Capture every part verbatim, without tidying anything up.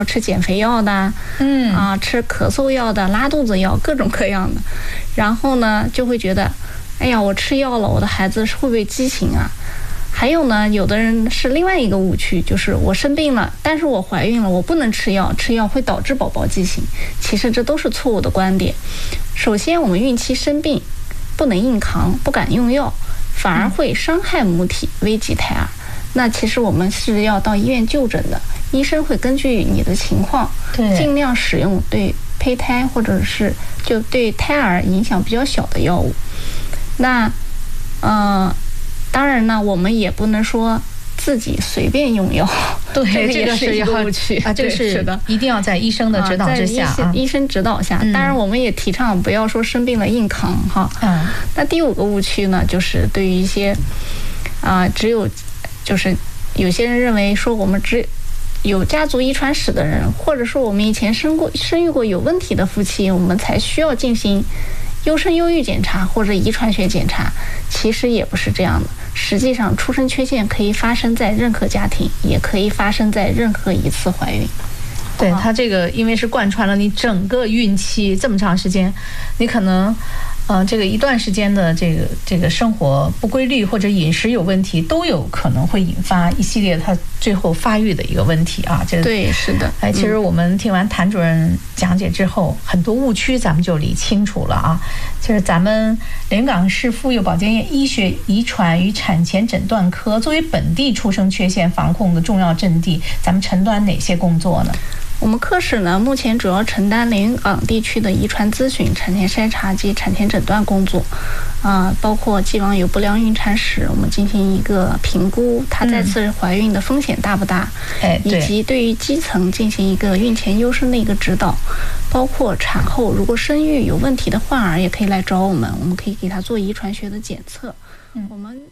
吃减肥药的，嗯啊，吃咳嗽药的、拉肚子药，各种各样的。然后呢，就会觉得，哎呀，我吃药了，我的孩子会不会畸形啊？还有呢，有的人是另外一个误区，就是我生病了，但是我怀孕了，我不能吃药，吃药会导致宝宝畸形。其实这都是错误的观点。首先，我们孕期生病，不能硬扛，不敢用药，反而会伤害母体，危及胎儿。那其实我们是要到医院就诊的，医生会根据你的情况，尽量使用对胚胎或者是就对胎儿影响比较小的药物。那，呃，当然呢，我们也不能说自己随便用药， 对， 这个也是一个误区啊，这个是的， 一定要在医生的指导之下， 啊、医, 医生指导下。嗯、当然，我们也提倡不要说生病了硬扛哈。嗯。那第五个误区呢，就是对于一些啊、呃，只有就是有些人认为说我们只有家族遗传史的人，或者说我们以前生过生育过有问题的夫妻，我们才需要进行优生优育检查或者遗传学检查。其实也不是这样的，实际上出生缺陷可以发生在任何家庭，也可以发生在任何一次怀孕。 对，它这个因为是贯穿了你整个孕期这么长时间，你可能呃这个一段时间的这个这个生活不规律或者饮食有问题，都有可能会引发一系列它最后发育的一个问题啊。这个对，是的。 哎，其实我们听完谭主任讲解之后，嗯、很多误区咱们就理清楚了啊。就是咱们连云港市妇幼保健院医学遗传与产前诊断科作为本地出生缺陷防控的重要阵地，咱们承担哪些工作呢？ 我们科室呢，目前主要承担连云港地区的遗传咨询、产前筛查及产前诊断工作，啊、呃，包括既往有不良孕产史，我们进行一个评估，她再次怀孕的风险大不大， 嗯、 以及对于基层进行一个孕前优生的一个指导，包括产后如果生育有问题的患儿也可以来找我们，我们可以给她做遗传学的检测。嗯，我们。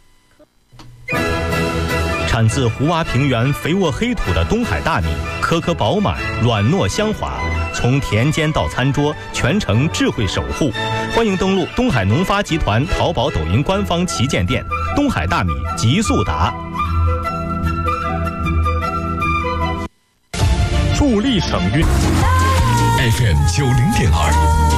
产自胡洼平原肥沃黑土的东海大米，颗颗饱满，软糯香滑，从田间到餐桌，全程智慧守护。欢迎登录东海农发集团淘宝、抖音官方旗舰店“东海大米极速达”。 助力省运 F M 九零点二。